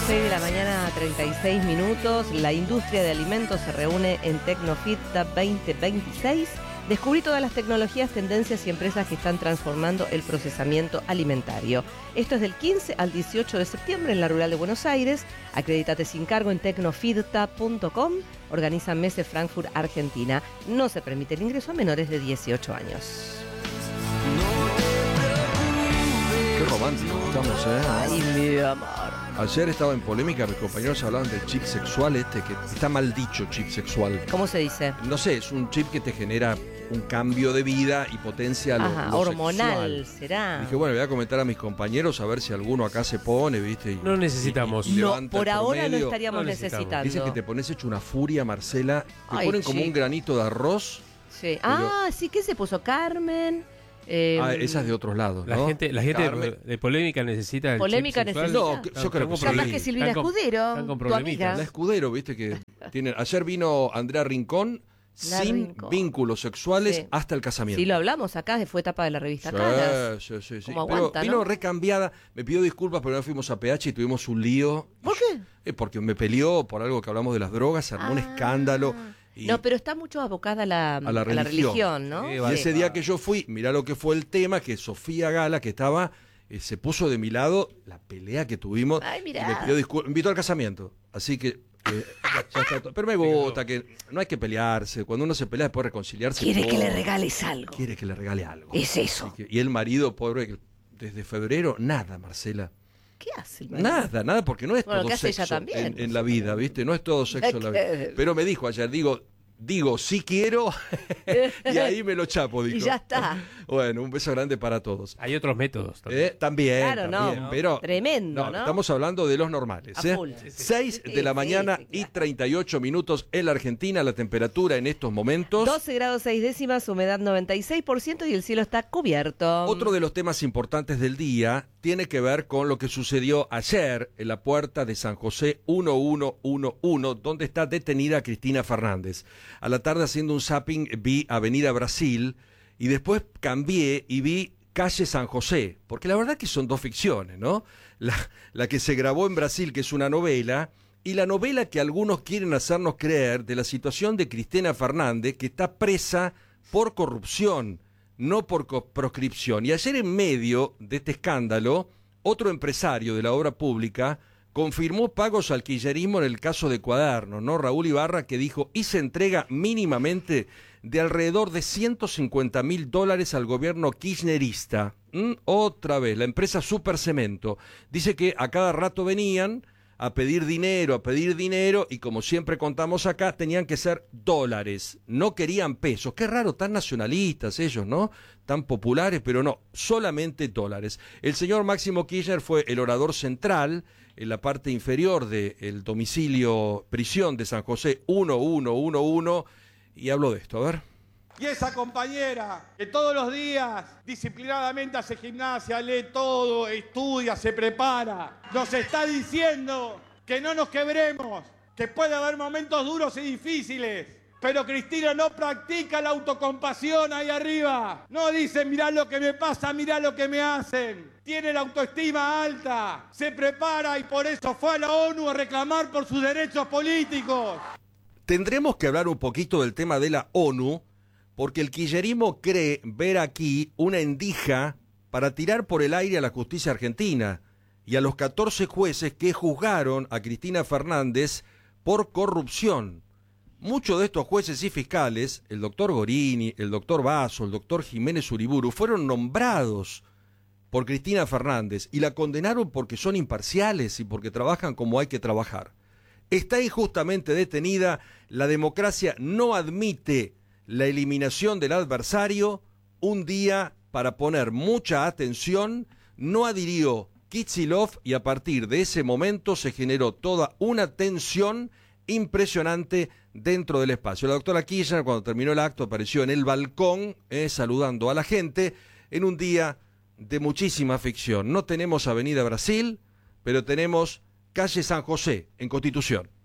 6 de la mañana, 36 minutos. La industria de alimentos se reúne en Tecnofit 2026. Descubrí todas las tecnologías, tendencias y empresas que están transformando el procesamiento alimentario. Esto es del 15 al 18 de septiembre en la Rural de Buenos Aires. Acredítate sin cargo en tecnofidta.com. Organiza Messe Frankfurt, Argentina. No se permite el ingreso a menores de 18 años. Qué romántico estamos, ¿eh? Ay, mi amor. Ayer estaba en polémica, mis compañeros hablaban del chip sexual que está mal dicho, chip sexual. ¿Cómo se dice? No sé, es un chip que te genera un cambio de vida y potencia lo hormonal, sexual. será. Dije, bueno, le voy a comentar a mis compañeros a ver si alguno acá se pone, ¿viste? No necesitamos. No, por ahora no estaríamos necesitando. Dicen que te pones hecho una furia, Marcela. Te Ay, ponen como un granito de arroz. Sí. Sí, ¿qué se puso? Carmen. Esas de otros lados, ¿no? La gente de polémica necesita el polémica chip sexual. necesita. No, yo creo que Capaz sí. que Silvina Escudero, tu amiga. La Escudero, ¿viste? Que tienen. Ayer vino Andrea Rincón sin vínculos sexuales hasta el casamiento. Sí, lo hablamos acá, fue etapa de la revista Caras. Sí. Como Pero aguanta, vino ¿no? recambiada, me pidió disculpas, pero no fuimos a PH y tuvimos un lío. ¿Por qué? Porque me peleó por algo que hablamos de las drogas, se armó un escándalo. No, pero está mucho abocada a la religión, ¿no? Y ese día que yo fui, mirá lo que fue el tema, que Sofía Gala, que estaba, se puso de mi lado, la pelea que tuvimos. Ay, mirá. Y me pidió disculpas, me invitó al casamiento. Así que ya está todo. Pero me gusta que no hay que pelearse. Cuando uno se pelea después reconciliarse. Quiere que le regales algo. Quiere que le regale algo. Es eso. Y el marido, pobre, desde febrero, nada, Marcela. ¿Qué hace el marido? Nada, porque no es Bueno, todo ¿qué hace sexo ella también? en la vida, ¿viste? No es todo sexo en la vida. Pero me dijo ayer, digo, sí quiero, y ahí me lo chapo, dijo. Y ya está. Bueno, un beso grande para todos. Hay otros métodos También. Claro, también, no. pero Tremendo, ¿no? Estamos hablando de los normales. A full. 6 de la mañana y 38 minutos en la Argentina, la temperatura en estos momentos. 12 grados 6 décimas, humedad 96% y el cielo está cubierto. Otro de los temas importantes del día tiene que ver con lo que sucedió ayer en la puerta de San José 1111, donde está detenida Cristina Fernández. A la tarde, haciendo un zapping, vi Avenida Brasil y después cambié y vi Calle San José, porque la verdad que son dos ficciones, ¿no? La que se grabó en Brasil, que es una novela, y la novela que algunos quieren hacernos creer de la situación de Cristina Fernández, que está presa por corrupción, no por proscripción. Y ayer, en medio de este escándalo, otro empresario de la obra pública confirmó pagos al kirchnerismo en el caso de Cuadernos, ¿no? Raúl Ibarra, que dijo, hice entrega mínimamente de alrededor de $150.000 al gobierno kirchnerista. Otra vez, la empresa Supercemento dice que a cada rato venían a pedir dinero, y como siempre contamos acá, tenían que ser dólares, no querían pesos. Qué raro, tan nacionalistas ellos, ¿no? Tan populares, pero no, solamente dólares. El señor Máximo Kirchner fue el orador central en la parte inferior del domicilio prisión de San José 1111 y habló de esto, a ver. Y esa compañera que todos los días disciplinadamente hace gimnasia, lee todo, estudia, se prepara, nos está diciendo que no nos quebremos, que puede haber momentos duros y difíciles, pero Cristina no practica la autocompasión ahí arriba. No dice, mirá lo que me pasa, mirá lo que me hacen. Tiene la autoestima alta, se prepara y por eso fue a la ONU a reclamar por sus derechos políticos. Tendremos que hablar un poquito del tema de la ONU, porque el kirchnerismo cree ver aquí una endija para tirar por el aire a la justicia argentina y a los 14 jueces que juzgaron a Cristina Fernández por corrupción. Muchos de estos jueces y fiscales, el doctor Gorini, el doctor Basso, el doctor Jiménez Uriburu, fueron nombrados por Cristina Fernández y la condenaron porque son imparciales y porque trabajan como hay que trabajar. Está injustamente detenida, la democracia no admite la eliminación del adversario. Un día para poner mucha atención, no adhirió Kicillof y a partir de ese momento se generó toda una tensión impresionante dentro del espacio. La doctora Kirchner, cuando terminó el acto, apareció en el balcón saludando a la gente en un día de muchísima ficción. No tenemos Avenida Brasil, pero tenemos Calle San José en Constitución.